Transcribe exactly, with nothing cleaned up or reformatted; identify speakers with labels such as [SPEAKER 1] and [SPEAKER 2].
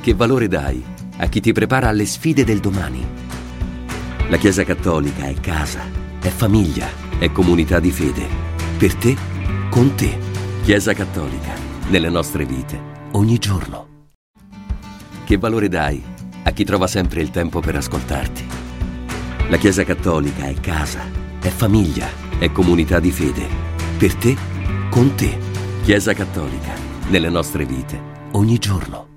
[SPEAKER 1] Che valore dai a chi ti prepara alle sfide del domani? La Chiesa Cattolica è casa, è famiglia, è comunità di fede. Per te, con te. Chiesa Cattolica, nelle nostre vite, ogni giorno. Che valore dai a chi trova sempre il tempo per ascoltarti? La Chiesa Cattolica è casa, è famiglia, è comunità di fede. Per te, con te. Chiesa Cattolica, nelle nostre vite, ogni giorno.